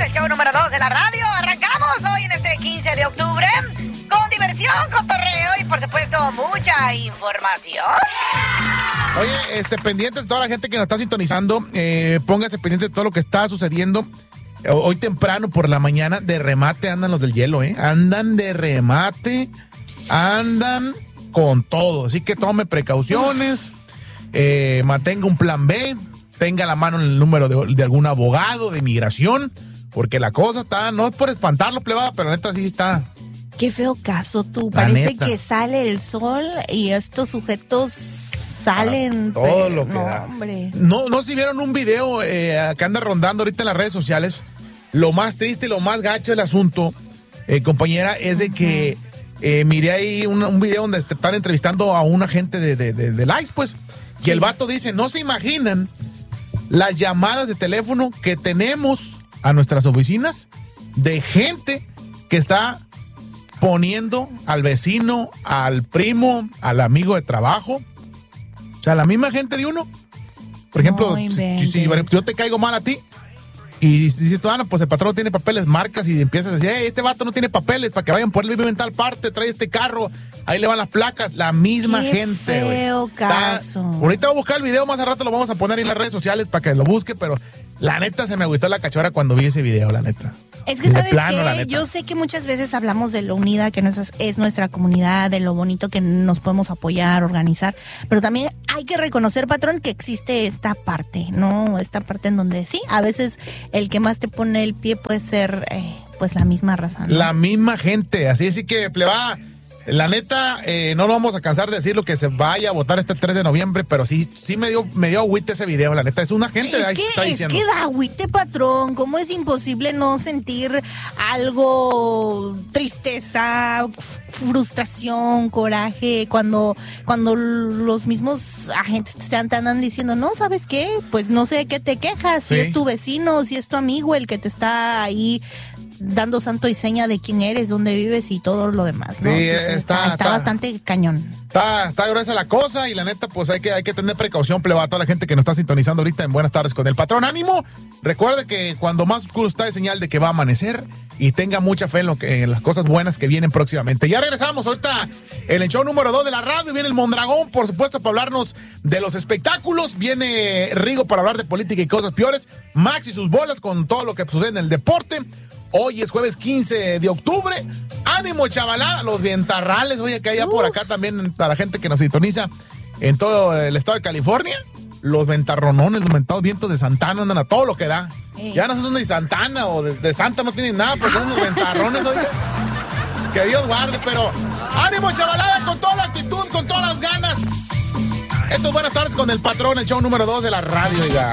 el show número 2 de la radio. Arrancamos hoy en este 15 de octubre con diversión, cotorreo y, por supuesto, mucha información. Oye, pendientes de toda la gente que nos está sintonizando, póngase pendiente de todo lo que está sucediendo. Hoy temprano por la mañana, de remate andan los del hielo, Andan de remate, andan con todo. Así que tome precauciones, mantenga un plan B, tenga a la mano el número de algún abogado de inmigración, porque la cosa está, no es por espantarlo, plebada, pero la neta sí está. Qué feo caso tú, La parece neta. que sale el sol y estos sujetos salen. Todo lo que no, da. hombre. No si vieron un video que anda rondando ahorita en las redes sociales. Lo más triste y lo más gacho del asunto, compañera, es de que miré ahí un video donde están entrevistando a un agente de ICE, pues, y el vato dice, no se imaginan las llamadas de teléfono que tenemos a nuestras oficinas de gente que está poniendo al vecino, al primo, al amigo de trabajo, o sea, la misma gente de uno. Por ejemplo, No si yo te caigo mal a ti y dices tú, no, pues el patrón no tiene papeles, marcas y empiezas a decir, este vato no tiene papeles para que vayan por él, vive en tal parte, trae este carro, ahí le van las placas, la misma Qué gente, güey. feo caso. Ahorita voy a buscar el video, más a rato lo vamos a poner en las redes sociales para que lo busque, pero la neta se me agüitó la cachora cuando vi ese video, la neta. Es que, De ¿sabes plano, la qué? neta. Yo sé que muchas veces hablamos de lo unida que es nuestra comunidad, de lo bonito que nos podemos apoyar, organizar, pero también hay que reconocer, patrón, que existe esta parte, ¿no? Esta parte en donde sí, a veces el que más te pone el pie puede ser, pues, la misma raza, ¿no? La misma gente, así que pleba, la neta, no lo vamos a cansar de decir lo que se vaya a votar este 3 de noviembre, pero sí me dio agüite ese video, la neta, es una gente de ahí que está diciendo. Es que da agüite, patrón, ¿cómo es imposible no sentir algo, tristeza, frustración, coraje, cuando los mismos agentes te andan diciendo, no, ¿sabes qué? Pues no sé de qué te quejas, si Sí. es tu vecino, si es tu amigo el que te está ahí dando santo y seña de quién eres, dónde vives y todo lo demás, ¿no? Sí, Entonces, está bastante cañón. Está gruesa la cosa y la neta, pues hay que tener precaución, pleba, a toda la gente que nos está sintonizando ahorita en Buenas Tardes con el Patrón. ¡Ánimo! Recuerde que cuando más oscuro está es señal de que va a amanecer y tenga mucha fe en las cosas buenas que vienen próximamente. Ya regresamos ahorita en el show número 2 de la radio. Viene el Mondragón, por supuesto, para hablarnos de los espectáculos. Viene Rigo para hablar de política y cosas peores. Max y sus bolas con todo lo que sucede en el deporte. Hoy es jueves 15 de octubre. ¡Ánimo, chavalada! Los vientarrales, oye, que hay por acá también a la gente que nos sintoniza en todo el estado de California. Los ventarronones, los mentados vientos de Santana andan a todo lo que da. Ya no son de Santana o de Santa, no tienen nada, pues son unos ventarrones, oye. Que Dios guarde, pero ánimo, chavalada, con toda la actitud, con todas las ganas. Esto es Buenas Tardes con el Patrón, el show número 2 de la radio, oiga.